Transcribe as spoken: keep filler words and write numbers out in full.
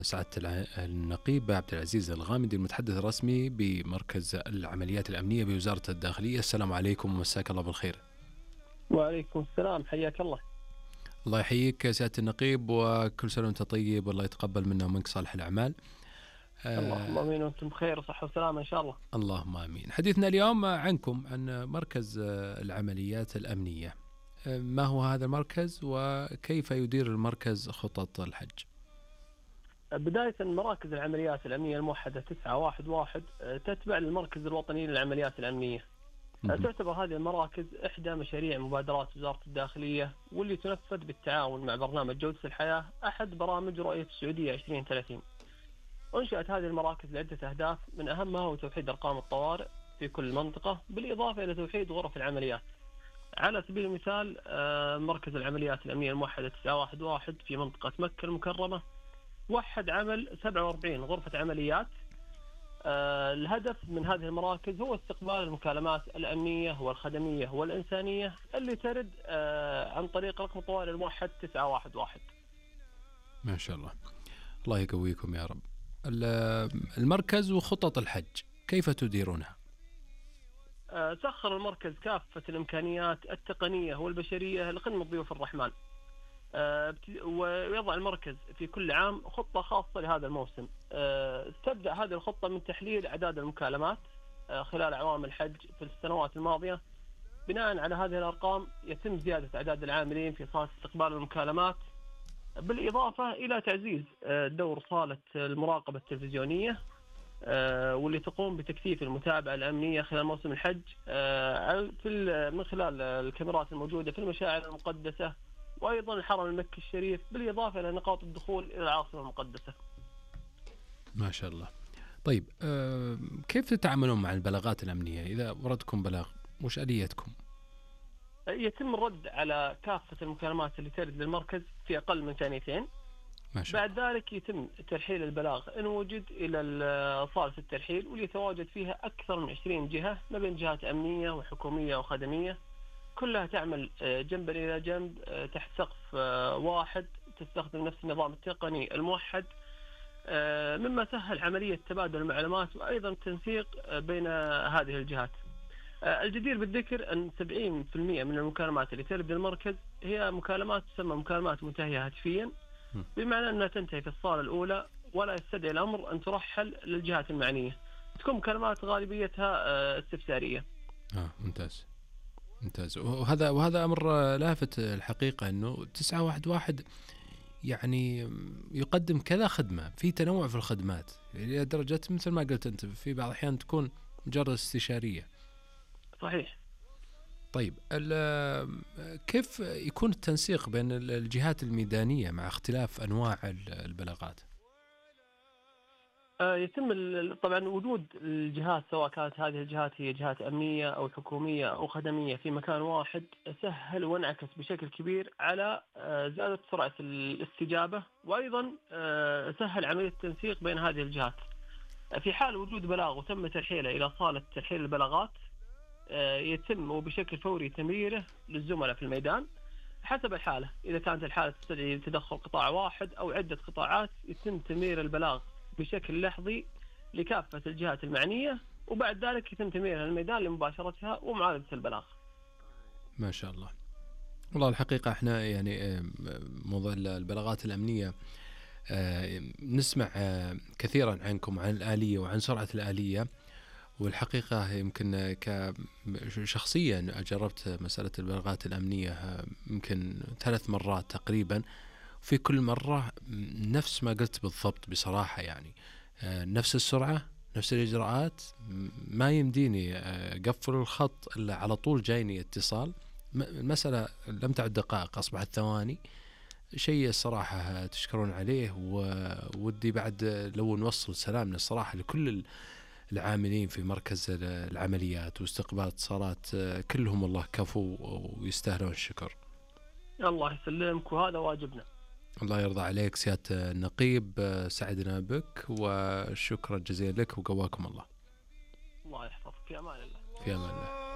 سعادة الع- النقيب عبد العزيز الغامدي، المتحدث الرسمي بمركز العمليات الأمنية بوزارة الداخلية. السلام عليكم ومساك الله بالخير. وعليكم السلام، حياك الله. الله يحييك يا سعادة النقيب، وكل سنة وأنت طيب، والله يتقبل منا ومنك صالح الأعمال. اللهم آه امين وانتم بخير وصحه وسلامه ان شاء الله. اللهم آمين. حديثنا اليوم عنكم عن مركز آه، العمليات الأمنية. آه ما هو هذا المركز وكيف يدير المركز خطط الحج؟ بداية مراكز العمليات الأمنية الموحدة تسعة واحد واحد تتبع للمركز الوطني للعمليات الأمنية. مهم. تعتبر هذه المراكز إحدى مشاريع مبادرات وزارة الداخلية، واللي تنفذ بالتعاون مع برنامج جودة الحياة، أحد برامج رؤية السعودية عشرين ثلاثين. أنشأت هذه المراكز لعدة أهداف، من أهمها هو توحيد أرقام الطوارئ في كل منطقة، بالإضافة إلى توحيد غرف العمليات. على سبيل المثال آه، مركز العمليات الأمنية الموحدة تسعة واحد واحد في منطقة مكة المكرمة وحد عمل سبعة وأربعين غرفة عمليات. آه، الهدف من هذه المراكز هو استقبال المكالمات الأمنية والخدمية والإنسانية اللي ترد آه، عن طريق رقم الطوارئ الموحد تسعة واحد واحد. ما شاء الله، الله يقويكم يا رب. ال- المركز وخطط الحج كيف تديرونها؟ آه، سخر المركز كافة الإمكانيات التقنية والبشرية لخدمة ضيوف الرحمن. آه، بت- ويضع المركز في كل عام خطة خاصة لهذا الموسم. آه، تبدأ هذه الخطة من تحليل أعداد المكالمات آه، خلال أعوام الحج في السنوات الماضية. بناء على هذه الأرقام يتم زيادة أعداد العاملين في صالة استقبال المكالمات، بالإضافة إلى تعزيز آه، دور صالة المراقبة التلفزيونية، آه، واللي تقوم بتكثيف المتابعة الأمنية خلال موسم الحج آه، في ال- من خلال الكاميرات الموجودة في المشاعر المقدسة، وأيضا الحرم المكي الشريف، بالإضافة إلى نقاط الدخول إلى العاصمة المقدسة. ما شاء الله. طيب، آه كيف تتعاملون مع البلاغات الأمنية إذا وردكم بلاغ؟ وش آليتكم؟ يتم الرد على كافة المكالمات اللي ترد للمركز في أقل من ثانيتين. ما شاء الله. بعد ذلك يتم ترحيل البلاغ إن وجد إلى ال- صالة الترحيل، واللي يتواجد فيها أكثر من عشرين جهة ما بين جهات أمنية وحكومية وخدمية، كلها تعمل آه، جنبا إلى جنب آه، تحت سقف آه، واحد، تستخدم نفس النظام التقني الموحد، آه، مما سهل عملية تبادل المعلومات وأيضا التنسيق آه، بين هذه الجهات. آه، الجدير بالذكر أن سبعين بالمئة من المكالمات اللي ترد للمركز هي مكالمات تسمى مكالمات منتهية هاتفيا، م. بمعنى أنها تنتهي في الصالة الأولى ولا يستدعي الأمر أن ترحل للجهات المعنية. تكون مكالمات غالبيتها آه، استفسارية. آه ممتاز ممتاز. وهذا وهذا أمر آه، لافت الحقيقة، إنه تسعة واحد واحد يعني يقدم كذا خدمة، في تنوع في الخدمات، يعني لدرجة مثل ما قلت أنت في بعض الأحيان تكون مجرد استشارية. صحيح. طيب، ال- كيف يكون التنسيق بين الجهات الميدانية مع اختلاف أنواع البلاغات؟ آه، يتم ال- طبعا وجود الجهات، سواء كانت هذه الجهات هي جهات أمنية أو حكومية أو خدمية، في مكان واحد سهل وانعكس بشكل كبير على آه، زيادة سرعة الاستجابة، وأيضا آه، سهل عملية التنسيق بين هذه الجهات. آه، في حال وجود بلاغ وتم ترحيله إلى صالة ترحيل البلاغات، آه، يتم وبشكل فوري تمريره للزملاء في الميدان حسب الحالة. إذا كانت الحالة تستدعي تدخل قطاع واحد أو عدة قطاعات، يتم تمرير البلاغ بشكل لحظي لكافة الجهات المعنية، وبعد ذلك يتم تمريرها الميدان لمباشرتها ومعالجة البلاغ. ما شاء الله. والله الحقيقة احنا يعني آه، موضوع البلاغات الأمنية آه، نسمع آه، كثيرا عنكم عن الآلية وعن سرعة الآلية، والحقيقة يمكن كشخصيا جربت مسألة البلاغات الأمنية آه، يمكن ثلاث مرات تقريبا. في كل مرة نفس ما قلت بالضبط بصراحة، يعني آه، نفس السرعة، نفس الإجراءات، ما يمديني أقفل الخط إلا على طول جايني اتصال. المسألة لم تعد دقائق، أصبحت ثواني. شيء الصراحة تشكرون عليه، وودي بعد لو نوصل سلامنا الصراحة لكل العاملين في مركز العمليات واستقبال اتصالات، كلهم والله كفو ويستاهلون الشكر. الله يسلمك، وهذا واجبنا. الله يرضى عليك سيادة النقيب، سعدنا بك وشكرا جزيلا لك وقواكم الله. الله يحفظك، في أمان الله. في أمان الله.